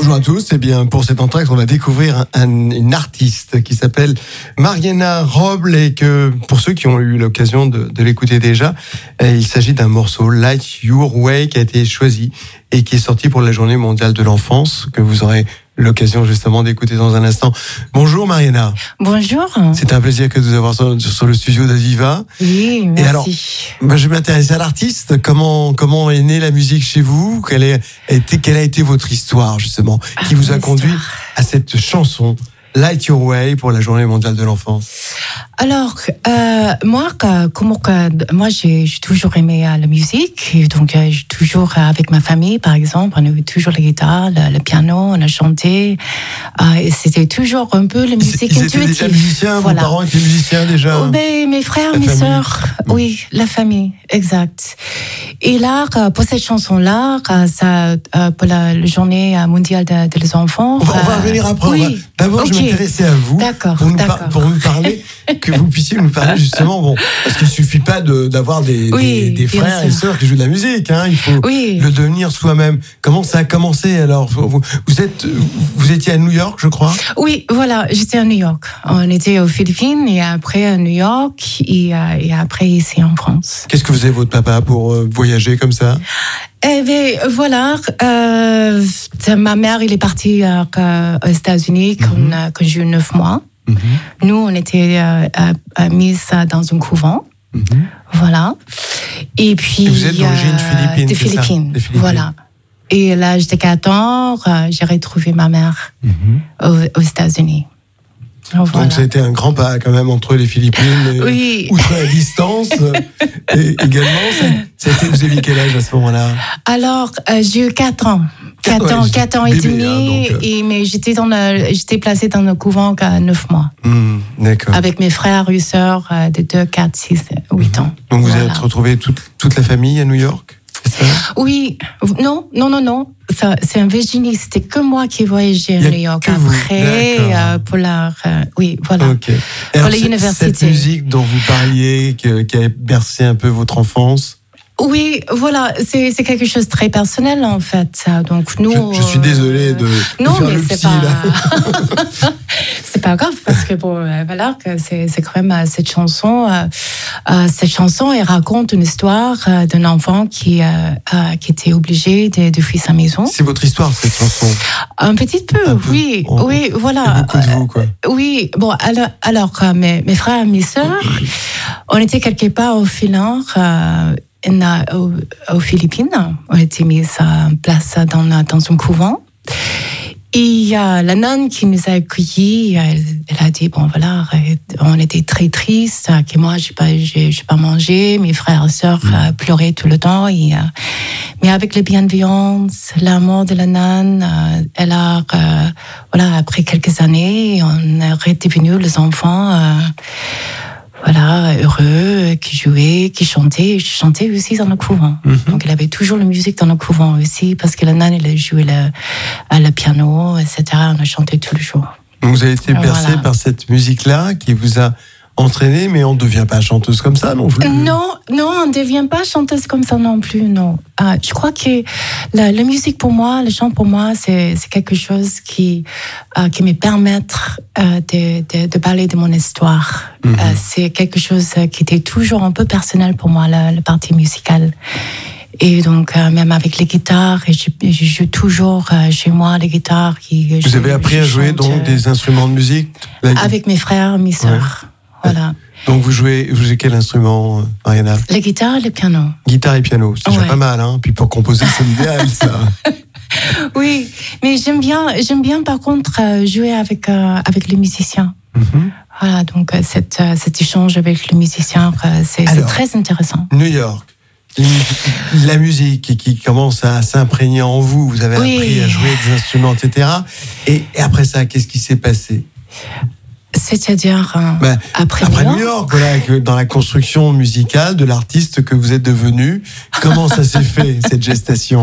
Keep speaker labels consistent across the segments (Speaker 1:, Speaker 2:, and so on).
Speaker 1: Bonjour à tous. Eh bien, pour cet entracte, on va découvrir une artiste qui s'appelle Mariana Roble et que, pour ceux qui ont eu l'occasion de l'écouter déjà, il s'agit d'un morceau Light Your Way qui a été choisi et qui est sorti pour la Journée mondiale de l'enfance que vous aurez l'occasion justement d'écouter dans un instant. Bonjour Mariana.
Speaker 2: Bonjour.
Speaker 1: C'est un plaisir que de vous avoir sur le studio d'Aviva.
Speaker 2: Oui, merci.
Speaker 1: Et alors, je vais m'intéresser à l'artiste. Comment est née la musique chez vous? Quelle a été votre histoire justement qui vous a conduit à cette chanson Light Your Way pour la Journée mondiale de l'enfance?
Speaker 2: Alors, moi, j'ai toujours aimé la musique. Donc, j'ai toujours, avec ma famille, par exemple, on avait toujours la guitare, le piano, on a chanté. Et c'était toujours un peu la musique intuitive.
Speaker 1: Ils étaient déjà musiciens, vos parents étaient musiciens déjà?
Speaker 2: Mes frères, mes sœurs, oui, la famille, exact. Et là, pour cette chanson-là, pour la Journée mondiale des enfants...
Speaker 1: On va revenir après.
Speaker 2: Oui.
Speaker 1: D'abord, je m'intéressais à vous pour nous parler, que vous puissiez nous parler justement, parce qu'il ne suffit pas d'avoir des frères et sœurs qui jouent de la musique, hein, il faut le devenir soi-même. Comment ça a commencé alors? Vous étiez à New York, je crois?
Speaker 2: Oui, voilà, j'étais à New York. On était aux Philippines et après à New York et après ici en France.
Speaker 1: Qu'est-ce que faisait votre papa pour voyager comme ça?
Speaker 2: Eh bien, voilà, ma mère, il est partie aux États-Unis quand j'ai eu 9 mois. Nous, on était mises dans un couvent. Voilà. Et puis...
Speaker 1: Et vous êtes d'origine philippine,
Speaker 2: des Philippines, voilà. Et là, j'étais 4 ans, j'ai retrouvé ma mère aux États-Unis. Voilà.
Speaker 1: Donc, ça a été un grand pas quand même entre les Philippines et outre la distance. Et également, vous aviez quel âge à ce moment-là?
Speaker 2: Alors, j'ai eu 4 ans. 4 ans et demi, mais j'étais placée dans le couvent à 9 mois.
Speaker 1: D'accord.
Speaker 2: Avec mes frères et sœurs de 2, 4, 6, 8 ans.
Speaker 1: Donc vous êtes retrouvée toute la famille à New York?
Speaker 2: Oui, non. Ça, c'est en Virginie. C'était que moi qui voyageais à New York après pour pour l'université.
Speaker 1: Cette musique dont vous parliez, qui a bercé un peu votre enfance.
Speaker 2: Oui, voilà, c'est quelque chose de très personnel en fait. Donc nous.
Speaker 1: Je suis désolé de faire le psy là.
Speaker 2: C'est pas grave parce que voilà, que c'est quand même cette chanson. Cette chanson, elle raconte une histoire d'un enfant qui était obligé de fuir sa maison.
Speaker 1: C'est votre histoire cette chanson? Un petit peu.
Speaker 2: Oui, voilà.
Speaker 1: Et beaucoup de vous quoi.
Speaker 2: Oui, bon alors mes frères et mes sœurs, on était quelque part au Finlande. Aux Philippines, on a été mis en place dans un couvent. Et la nonne qui nous a accueillis, elle a dit, on était très tristes, que moi, j'ai pas mangé, mes frères et sœurs pleuraient tout le temps. Mais avec la bienveillance, l'amour de la nonne, elle a, après quelques années, on est redevenu les enfants, heureux, qui jouait, qui chantait. Je chantais aussi dans le couvent. Donc, elle avait toujours la musique dans le couvent aussi, parce que la nonne, elle jouait le piano, etc. On a chanté tout le jour.
Speaker 1: Donc, vous avez été bercée par cette musique-là qui vous a entraînée, mais on ne devient pas chanteuse comme ça non plus.
Speaker 2: Non, on ne devient pas chanteuse comme ça non plus, non. Je crois que la musique pour moi, le chant pour moi, c'est quelque chose qui me permet de parler de mon histoire. C'est quelque chose qui était toujours un peu personnel pour moi, la partie musicale. Et donc, même avec les guitares, je joue toujours chez moi les guitares.
Speaker 1: Vous avez appris à jouer donc des instruments de musique?
Speaker 2: Avec mes frères, mes sœurs. Voilà.
Speaker 1: Donc vous jouez quel instrument, Mariana?
Speaker 2: La guitare et le piano.
Speaker 1: Guitare et piano, c'est déjà pas mal, hein. Puis pour composer, c'est l'idéal, ça.
Speaker 2: Oui, mais j'aime bien par contre jouer avec les musiciens. Voilà, donc cet échange avec les musiciens, c'est très intéressant.
Speaker 1: New York, la musique qui commence à s'imprégner en vous. Vous avez appris à jouer des instruments, etc. Et après ça, qu'est-ce qui s'est passé?
Speaker 2: C'est-à-dire après
Speaker 1: New York, voilà, dans la construction musicale de l'artiste que vous êtes devenu, comment ça s'est fait, cette gestation?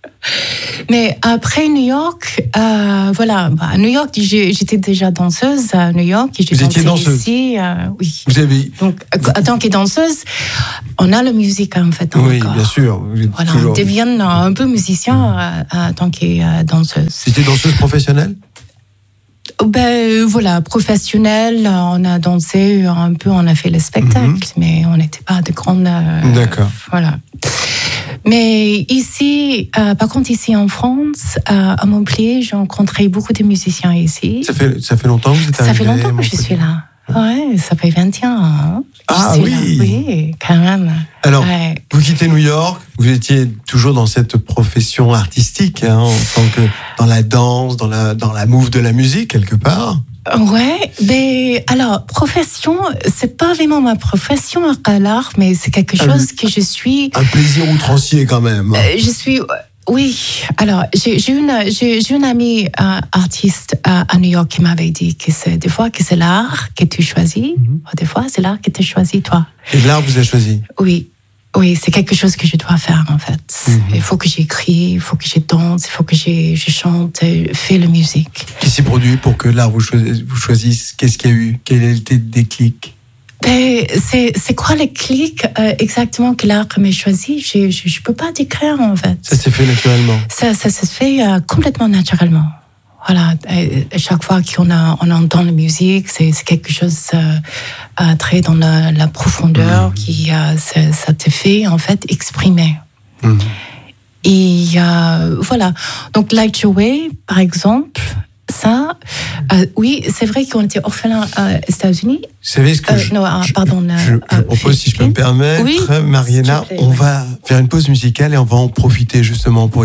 Speaker 2: Mais après New York, voilà, à New York, j'étais déjà danseuse à New York. Et
Speaker 1: vous étiez danseuse
Speaker 2: ici, oui.
Speaker 1: Vous avez...
Speaker 2: Donc, en tant que danseuse, on a la musique en fait.
Speaker 1: Oui, bien sûr.
Speaker 2: Voilà, on devient un peu musicien en tant que danseuse.
Speaker 1: C'était danseuse professionnelle?
Speaker 2: Ben voilà, professionnelle, on a dansé un peu, on a fait le spectacle, mais on n'était pas de grandes...
Speaker 1: D'accord.
Speaker 2: Voilà. Mais ici, par contre, ici en France, à Montpellier, j'ai rencontré beaucoup de musiciens ici.
Speaker 1: Ça fait longtemps que vous êtes arrivé?
Speaker 2: Ça fait longtemps que je suis là. Ouais, ça fait 21 ans. Hein.
Speaker 1: Ah oui.
Speaker 2: Oui, quand même.
Speaker 1: Alors,
Speaker 2: ouais.
Speaker 1: Vous quittez New York, vous étiez toujours dans cette profession artistique, hein, en tant que dans la danse, dans la move de la musique quelque part.
Speaker 2: Ouais, mais alors profession, c'est pas vraiment ma profession à l'art, mais c'est quelque chose que je suis.
Speaker 1: Un plaisir outrancier quand même.
Speaker 2: Je suis. Oui, alors j'ai une amie artiste à New York qui m'avait dit que c'est des fois que c'est l'art que tu choisis, des fois c'est l'art que tu choisis toi.
Speaker 1: Et l'art vous a choisi?
Speaker 2: Oui, c'est quelque chose que je dois faire en fait. Il faut que j'écris, il faut que je danse, il faut que je chante, fais la musique.
Speaker 1: Qui s'y produit pour que l'art vous choisisse? Qu'est-ce qu'il y a eu? Quel a été le déclic?
Speaker 2: C'est quoi le clic exactement que l'art m'a choisi? Je peux pas décrire en fait.
Speaker 1: Ça s'est fait naturellement.
Speaker 2: Ça se fait complètement naturellement. Voilà, à chaque fois qu'on entend la musique, c'est quelque chose très dans la profondeur qui ça te fait en fait exprimer. Et voilà, donc Light Your Way, par exemple. Ça, oui, c'est vrai qu'on était orphelins aux États-Unis.
Speaker 1: Vous savez ce que je propose, si je peux me permettre,
Speaker 2: oui,
Speaker 1: Mariana, on va faire une pause musicale et on va en profiter justement pour